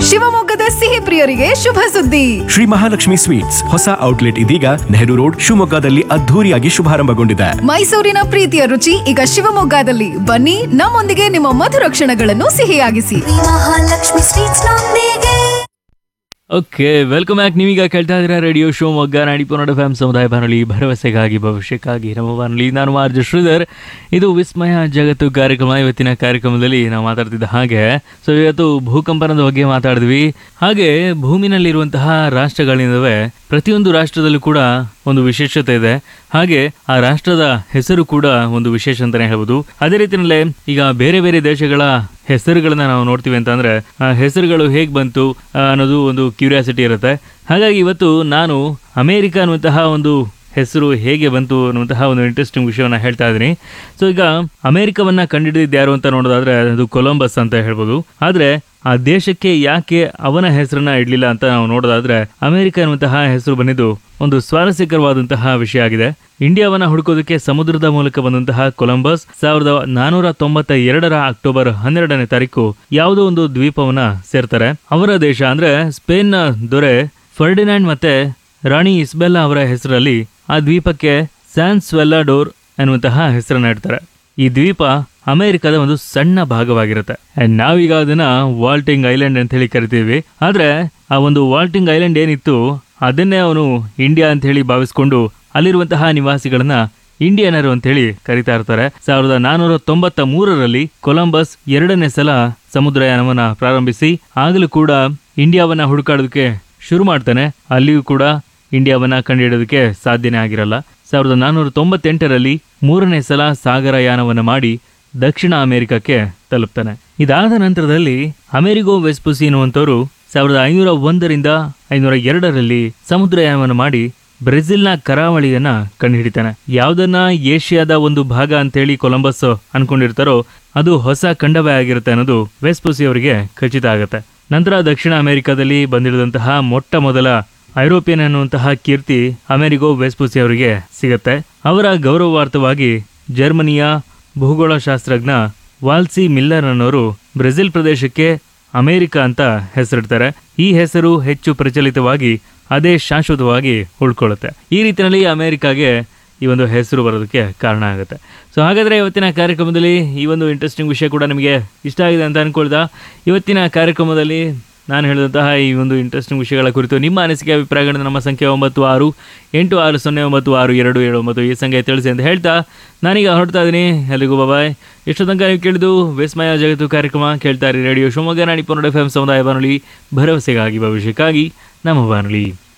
ಶಿವಮೊಗ್ಗದ ಸಿಹಿ ಪ್ರಿಯರಿಗೆ ಶುಭ ಸುದ್ದಿ. ಶ್ರೀ ಮಹಾಲಕ್ಷ್ಮಿ ಸ್ವೀಟ್ಸ್ ಹೊಸ ಔಟ್ಲೆಟ್ ಇದೀಗ ನೆಹರು ರೋಡ್ ಶಿವಮೊಗ್ಗದಲ್ಲಿ ಅದ್ಧೂರಿಯಾಗಿ ಶುಭಾರಂಭಗೊಂಡಿದೆ. ಮೈಸೂರಿನ ಪ್ರೀತಿಯ ರುಚಿ ಈಗ ಶಿವಮೊಗ್ಗದಲ್ಲಿ. ಬನ್ನಿ, ನಮ್ಮೊಂದಿಗೆ ನಿಮ್ಮ ಮಧುರ ಕ್ಷಣಗಳನ್ನು ಸಿಹಿಯಾಗಿಸಿ. ಮಹಾಲಕ್ಷ್ಮಿ ಸ್ವೀಟ್ಸ್ ನೊಂದಿಗೆ. Okay, welcome back. ನೀವೀಗ ಕೇಳ್ತಾ ಇದ್ದೀರಾ ರೇಡಿಯೋ ಶಿವಮೊಗ್ಗ 90.4 FM ಸಮುದಾಯ ಬಾನುಲಿ, ಭರವಸೆಗಾಗಿ ಭವಿಷ್ಯಕ್ಕಾಗಿ ನಮ್ಮ ಬಾನುಲಿ. ನಾನು ಆರ್ಜೆ ಶ್ರೀಧರ್. ಇದು ವಿಸ್ಮಯ ಜಗತ್ತು ಕಾರ್ಯಕ್ರಮ. ಇವತ್ತಿನ ಕಾರ್ಯಕ್ರಮದಲ್ಲಿ ನಾವು ಮಾತಾಡ್ತಿದ್ದ ಹಾಗೆ ಇವತ್ತು ಭೂಕಂಪನದ ಬಗ್ಗೆ ಮಾತಾಡಿದ್ವಿ. ಹಾಗೆ ಭೂಮಿನಲ್ಲಿರುವಂತಹ ರಾಷ್ಟ್ರಗಳಿಂದವೆ ಪ್ರತಿಯೊಂದು ರಾಷ್ಟ್ರದಲ್ಲೂ ಕೂಡ ಒಂದು ವಿಶೇಷತೆ ಇದೆ. ಹಾಗೆ ಆ ರಾಷ್ಟ್ರದ ಹೆಸರು ಕೂಡ ಒಂದು ವಿಶೇಷ ಅಂತಾನೆ ಹೇಳ್ಬೋದು. ಅದೇ ರೀತಿಯಲ್ಲೇ ಈಗ ಬೇರೆ ಬೇರೆ ದೇಶಗಳ ಹೆಸರುಗಳನ್ನ ನಾವು ನೋಡ್ತೀವಿ ಅಂತಂದ್ರೆ ಆ ಹೆಸರುಗಳು ಹೇಗೆ ಬಂತು ಅನ್ನೋದು ಒಂದು ಕ್ಯೂರಿಯಾಸಿಟಿ ಇರುತ್ತೆ. ಹಾಗಾಗಿ ಇವತ್ತು ನಾನು ಅಮೇರಿಕ ಅನ್ನುವಂತಹ ಒಂದು ಹೆಸರು ಹೇಗೆ ಬಂತು ಅನ್ನುವಂತಹ ಒಂದು ಇಂಟ್ರೆಸ್ಟಿಂಗ್ ವಿಷಯವನ್ನ ಹೇಳ್ತಾ ಇದ್ದೀನಿ. ಈಗ ಅಮೇರಿಕವನ್ನ ಕಂಡುಹಿಡಿದಿದ್ದು ಯಾರು ಅಂತ ನೋಡೋದಾದ್ರೆ ಅದು ಕೊಲಂಬಸ್ ಅಂತ ಹೇಳ್ಬೋದು. ಆದ್ರೆ ಆ ದೇಶಕ್ಕೆ ಯಾಕೆ ಅವನ ಹೆಸರನ್ನ ಇಡ್ಲಿಲ್ಲ ಅಂತ ನಾವು ನೋಡೋದಾದ್ರೆ ಅಮೆರಿಕ ಅನ್ನುವಂತಹ ಹೆಸರು ಬಂದಿದ್ದು ಒಂದು ಸ್ವಾರಸ್ಯಕರವಾದಂತಹ ವಿಷಯ ಆಗಿದೆ. ಇಂಡಿಯಾವನ್ನ ಹುಡುಕೋದಕ್ಕೆ ಸಮುದ್ರದ ಮೂಲಕ ಬಂದಂತಹ ಕೊಲಂಬಸ್ 1492 ಅಕ್ಟೋಬರ್ 12ನೇ ತಾರೀಕು ಯಾವುದೋ ಒಂದು ದ್ವೀಪವನ್ನ ಸೇರ್ತಾರೆ. ಅವರ ದೇಶ ಅಂದ್ರೆ ಸ್ಪೇನ್ನ ದೊರೆ ಫರ್ಡಿನಾಂಡ್ ಮತ್ತೆ ರಾಣಿ ಇಸ್ಬೆಲ್ಲಾ ಅವರ ಹೆಸರಲ್ಲಿ ಆ ದ್ವೀಪಕ್ಕೆ ಸ್ಯಾನ್ ಸ್ವೆಲ್ಲಾಡೋರ್ ಎನ್ನುವಂತಹ ಹೆಸರನ್ನ ಇಡ್ತಾರೆ. ಈ ದ್ವೀಪ ಅಮೆರಿಕದ ಒಂದು ಸಣ್ಣ ಭಾಗವಾಗಿರುತ್ತೆ. ನಾವೀಗ ಅದನ್ನ ವಾಲ್ಟಿಂಗ್ ಐಲ್ಯಾಂಡ್ ಅಂತ ಹೇಳಿ ಕರಿತೀವಿ. ಆದ್ರೆ ಆ ಒಂದು ವಾಲ್ಟಿಂಗ್ ಐಲ್ಯಾಂಡ್ ಏನಿತ್ತು ಅದನ್ನೇ ಅವನು ಇಂಡಿಯಾ ಅಂತ ಹೇಳಿ ಭಾವಿಸ್ಕೊಂಡು ಅಲ್ಲಿರುವಂತಹ ನಿವಾಸಿಗಳನ್ನ ಇಂಡಿಯನರು ಅಂತ ಹೇಳಿ ಕರಿತಾ ಇರ್ತಾರೆ. 1493ರಲ್ಲಿ ಕೊಲಂಬಸ್ 2ನೇ ಸಲ ಸಮುದ್ರಯಾನವನ್ನ ಪ್ರಾರಂಭಿಸಿ ಆಗಲೂ ಕೂಡ ಇಂಡಿಯಾವನ್ನ ಹುಡುಕಾಡೋದಕ್ಕೆ ಶುರು ಮಾಡ್ತಾನೆ. ಅಲ್ಲಿಯೂ ಕೂಡ ಇಂಡಿಯಾವನ್ನ ಕಂಡುಹಿಡಿಯೋದಕ್ಕೆ ಸಾಧ್ಯನೇ ಆಗಿರಲ್ಲ. 1498ರಲ್ಲಿ 3ನೇ ಸಲ ಸಾಗರಯಾನವನ್ನು ಮಾಡಿ ದಕ್ಷಿಣ ಅಮೆರಿಕಕ್ಕೆ ತಲುಪ್ತಾನೆ. ಇದಾದ ನಂತರದಲ್ಲಿ ಅಮೆರಿಗೋ ವೆಸ್ಪುಸಿ ಎನ್ನುವಂಥವ್ರು 1501ರಿಂದ 502ರಲ್ಲಿ ಸಮುದ್ರಯಾನವನ್ನು ಮಾಡಿ ಬ್ರೆಜಿಲ್ನ ಕರಾವಳಿಯನ್ನ ಕಂಡುಹಿಡಿತಾನೆ. ಯಾವುದನ್ನ ಏಷ್ಯಾದ ಒಂದು ಭಾಗ ಅಂತೇಳಿ ಕೊಲಂಬಸ್ ಅನ್ಕೊಂಡಿರ್ತಾರೋ ಅದು ಹೊಸ ಖಂಡವೇ ಆಗಿರುತ್ತೆ ಅನ್ನೋದು ವೆಸ್ಪುಸಿ ಅವರಿಗೆ ಖಚಿತ ಆಗುತ್ತೆ. ನಂತರ ದಕ್ಷಿಣ ಅಮೆರಿಕದಲ್ಲಿ ಬಂದಿಳಿದಂತಹ ಮೊಟ್ಟ ಮೊದಲ ಐರೋಪಿಯನ್ ಅನ್ನುವಂತಹ ಕೀರ್ತಿ ಅಮೆರಿಗೋ ವೆಸ್ಪುಸಿ ಅವರಿಗೆ ಸಿಗುತ್ತೆ. ಅವರ ಗೌರವಾರ್ಥವಾಗಿ ಜರ್ಮನಿಯ ಭೂಗೋಳಶಾಸ್ತ್ರಜ್ಞ ವಾಲ್ಸಿ ಮಿಲ್ಲರ್ ಅನ್ನೋರು ಬ್ರೆಜಿಲ್ ಪ್ರದೇಶಕ್ಕೆ ಅಮೆರಿಕ ಅಂತ ಹೆಸರಿಡ್ತಾರೆ. ಈ ಹೆಸರು ಹೆಚ್ಚು ಪ್ರಚಲಿತವಾಗಿ ಅದೇ ಶಾಶ್ವತವಾಗಿ ಉಳ್ಕೊಳ್ಳುತ್ತೆ. ಈ ರೀತಿಯಲ್ಲಿ ಅಮೆರಿಕಾಗೆ ಈ ಒಂದು ಹೆಸರು ಬರೋದಕ್ಕೆ ಕಾರಣ ಆಗುತ್ತೆ. ಹಾಗಾದರೆ ಇವತ್ತಿನ ಕಾರ್ಯಕ್ರಮದಲ್ಲಿ ಈ ಒಂದು ಇಂಟ್ರೆಸ್ಟಿಂಗ್ ವಿಷಯ ಕೂಡ ನಿಮಗೆ ಇಷ್ಟ ಆಗಿದೆ ಅಂತ ಅನ್ಕೊಳ್ದ ಇವತ್ತಿನ ಕಾರ್ಯಕ್ರಮದಲ್ಲಿ ನಾನು ಹೇಳಿದಂತಹ ಈ ಒಂದು ಇಂಟ್ರೆಸ್ಟಿಂಗ್ ವಿಷಯಗಳ ಕುರಿತು ನಿಮ್ಮ ಅನಿಸಿಕೆ ಅಭಿಪ್ರಾಯಗಳನ್ನು ನಮ್ಮ ಸಂಖ್ಯೆ 9686096279 ಈ ಸಂಖ್ಯೆ ತಿಳಿಸಿ ಅಂತ ಹೇಳ್ತಾ ನಾನೀಗ ಹೊರಡ್ತಾ ಇದ್ದೀನಿ. ಎಲ್ಲಿಗೂ ಬಾಯ್. ಎಷ್ಟು ತನಕ ನೀವು ಕೇಳಿದು ವಿಸ್ಮಯ ಜಗತ್ತು ಕಾರ್ಯಕ್ರಮ ಕೇಳ್ತಾ ಇರಿ ರೇಡಿಯೋ ಶಿವಮೊಗ್ಗ 90.4 FM ಸಮುದಾಯ ಬಾನುಲಿ, ಭರವಸೆಗಾಗಿ ಭವಿಷ್ಯಕ್ಕಾಗಿ ನಮ್ಮ ಬಾನುಲಿ.